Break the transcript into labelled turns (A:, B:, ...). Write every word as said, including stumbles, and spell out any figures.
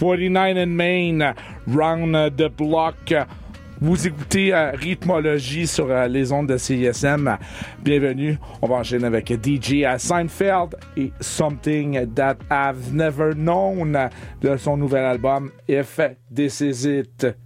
A: forty-nine in Main, Round the Block. Vous écoutez euh, Rythmologie sur euh, les ondes de C I S M. Bienvenue. On va enchaîner avec D J Seinfeld et Something That I've Never Known de son nouvel album If This Is It.